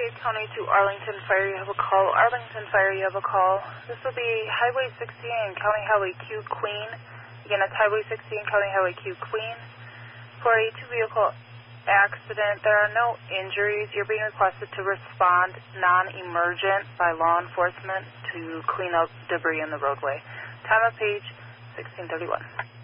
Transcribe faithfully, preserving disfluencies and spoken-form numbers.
Dade County to Arlington Fire, you have a call. Arlington Fire, you have a call. This will be Highway sixty and County Highway Q Queen. Again, it's Highway sixty and County Highway Q Queen. For a two-vehicle accident, there are no injuries. You're being requested to respond non-emergent by law enforcement to clean up debris in the roadway. Time of page sixteen thirty-one.